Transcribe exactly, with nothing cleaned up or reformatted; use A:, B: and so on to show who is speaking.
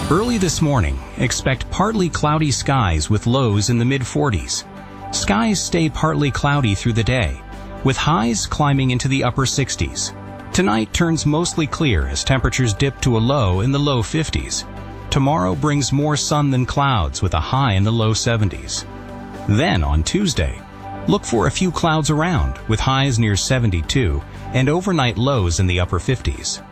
A: Early this morning, expect partly cloudy skies with lows in the mid forties. Skies stay partly cloudy through the day, with highs climbing into the upper sixties. Tonight turns mostly clear as temperatures dip to a low in the low fifties. Tomorrow brings more sun than clouds with a high in the low seventies. Then on Tuesday, look for a few clouds around with highs near seventy-two and overnight lows in the upper fifties.